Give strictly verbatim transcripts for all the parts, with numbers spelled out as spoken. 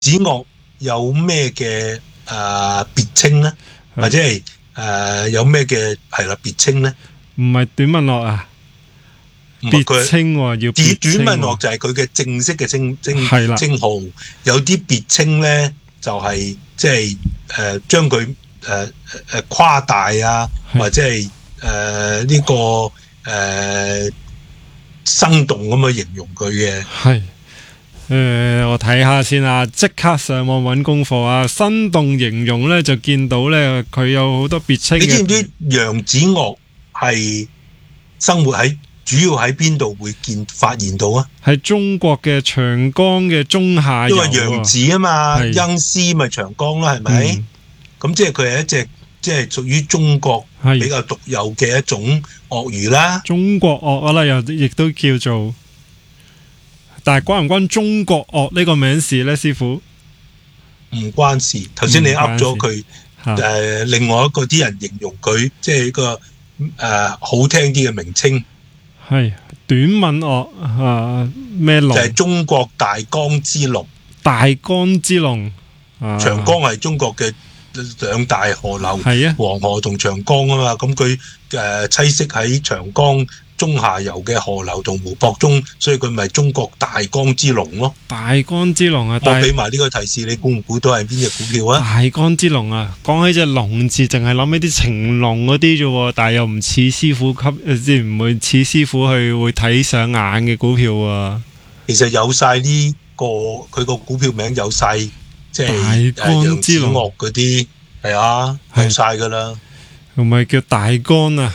子樂有咩嘅誒別稱咧？或者係誒、呃、有咩嘅係啦別稱咧？ 唔係短吻鱷啊，別稱喎，要別稱。 短吻鱷就係佢嘅正式嘅稱稱稱號，有啲別稱咧就係即係誒將佢誒誒誇大啊，或者係誒呢個誒、呃、生動咁去形容佢嘅。 係。誒、呃，我睇下先啊，即刻上網揾功課啊！生動形容咧就見到咧，佢有好多別稱嘅。 你知唔知揚子鱷係生活喺主要喺邊度會見發現到啊？ 喺中國嘅長江嘅中下游。因為揚子啊嘛，恩施咪長江啦，係咪？咁、嗯、即係佢係一隻即係屬於中國比較獨有嘅一種鱷魚啦。中國鱷啦，又亦都叫做。但係關唔關中國鱷呢個名事咧，師傅？唔關事。頭先你噏咗佢誒，另外一個啲人形容佢，即係一個誒、呃、好聽啲嘅名稱。係短吻鱷啊，咩龍？就係、是、中國大江之龍。大江之龍，啊、長江係中國嘅兩大河流，係啊，黃河同長江啊嘛。咁佢誒棲息喺長江中下游嘅河流同湖泊中，所以佢咪中國大江之龍咯。大江之龍啊！我俾埋呢個提示，你估唔估到係邊隻股票啊？大江之龍啊！講起隻龍字，淨係諗起啲情龍嗰啲啫，但係又唔似師傅級，即係唔會似師傅去會睇上眼嘅股票啊。其實有晒呢、這個，佢個股票名有晒，即係揚子鱷嗰啲，係啊，有晒噶啦。唔係叫大江啊？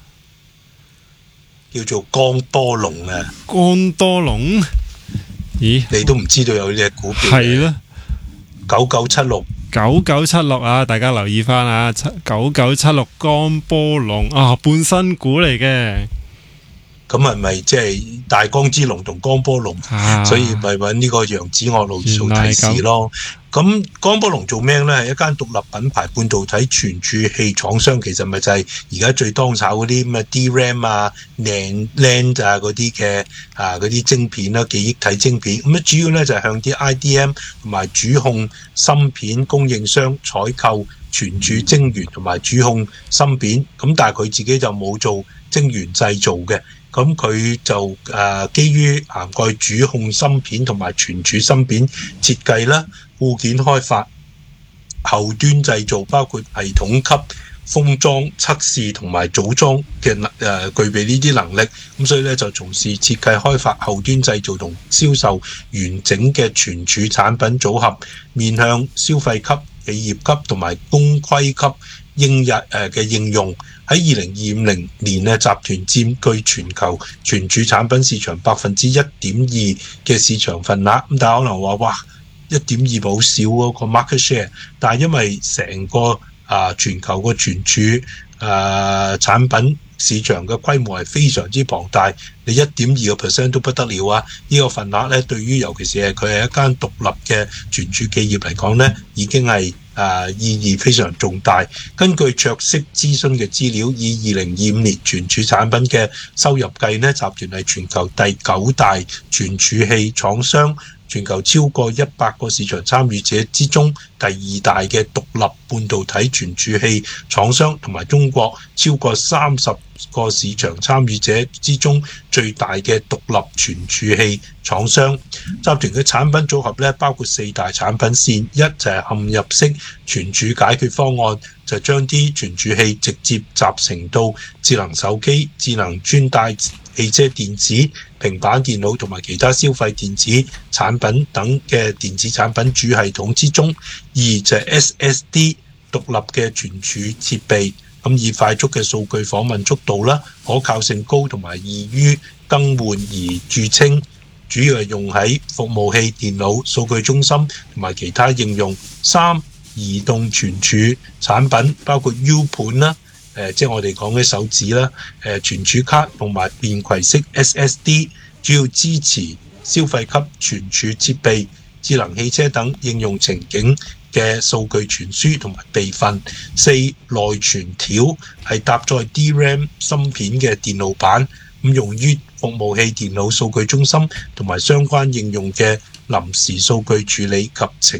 叫做江多龍啊！江多龍，咦？你都唔知道有呢隻股票？係啦，九九七六，九九七六啊！大家留意翻啊，九九七六江波龍啊，半新股嚟嘅。咁係咪即係大江之龍同江波龍？啊、所以咪揾呢個揚子鱷路做提示咯。咁江波龍做咩咧？係一間獨立品牌半導體存儲器廠商，其實咪就係而家最當炒嗰啲咁嘅 D RAM 啊、NAND NAND 啊嗰啲嘅啊嗰啲晶片啦、記憶體晶片。咁咧主要咧就係向啲 I D M 同埋主控芯片供應商採購存儲晶圓同埋主控芯片。咁但係佢自己就冇做晶圓製造嘅。咁佢就誒、呃、基於涵蓋主控芯片同埋存儲芯片設計啦、固件開發、後端製造，包括系統級封裝、測試同埋組裝嘅誒、呃、具備呢啲能力。咁所以咧就從事設計開發、後端製造同銷售完整嘅存儲產品組合，面向消費級、企業級同埋公規級應日誒嘅應用。喺二零二五零年咧，集團佔據全球存儲產品市場百分之一點二嘅市場份額。咁但係可能話哇，一點二好少嗰個 market share。但係因為成個啊全球個存儲啊產品市場嘅規模係非常之龐大，你一點二個 percent 都不得了啊！呢、這個份額咧，對於尤其是係佢係一間獨立嘅存儲企業嚟講咧，已經係啊意義非常重大。根據卓識諮詢嘅資料，以二零二五年存儲產品嘅收入計呢，集團係全球第九大存儲器廠商，全球超過一百個市場參與者之中第二大嘅獨立半導體存儲器廠商，同埋中國超過三十個市場參與者之中最大嘅獨立存儲器廠商。集團嘅產品組合咧，包括四大產品線，一就係嵌入式存儲解決方案，就將啲存儲器直接集成到智能手機、智能穿戴汽車電子、平板電腦同埋其他消費電子產品等嘅電子產品主系統之中。二就係 S S D 獨立嘅存儲設備，咁以快速嘅數據訪問速度啦、可靠性高同埋易於更換而著稱，主要係用喺服務器、電腦、數據中心同埋其他應用。三、移動存儲產品包括 U 盤啦。誒、呃，即係我哋講嘅手指啦，誒、呃，存儲卡同埋便攜式 S S D， 主要支持消費級存儲設備、智能汽車等應用情景嘅數據傳輸同埋備份。四、內存條係搭載 D RAM 芯片嘅電路板，咁用於服務器、電腦、數據中心同埋相關應用嘅臨時數據處理及程